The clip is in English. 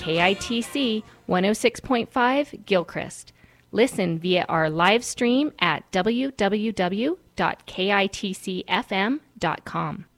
KITC 106.5 Gilchrist. Listen via our live stream at www.kitcfm.com.